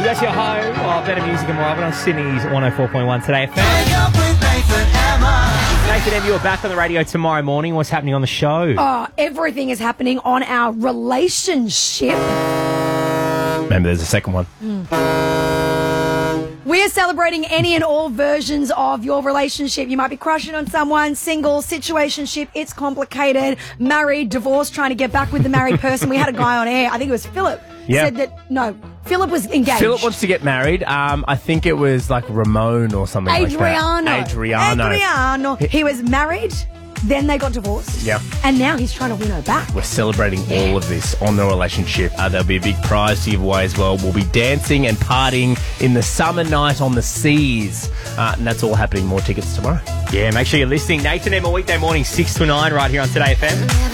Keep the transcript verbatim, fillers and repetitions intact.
That's your home. Oh, better music and more on Sydney's one oh four point one Today F M. Nathan M, you're back on the radio tomorrow morning. What's happening on the show? Oh, everything is happening on our relationship. Remember, there's a second one. Mm. We're celebrating any and all versions of your relationship. You might be crushing on someone, single, situationship, it's complicated, married, divorced, trying to get back with the married person. We had a guy on air, I think it was Philip, yeah. said that, no, Philip was engaged. Philip wants to get married. Um, I think it was like Ramon or something Adriano. like that. Adriano. Adriano. He was married, then they got divorced. Yeah. And now he's trying to win her back. We're celebrating all of this on the relationship. Uh, there'll be a big prize to give away as well. We'll be dancing and partying in the summer night on the seas. Uh, and that's all happening. More tickets tomorrow. Yeah, make sure you're listening. Nathan M, a weekday morning, six to nine, right here on Today F M.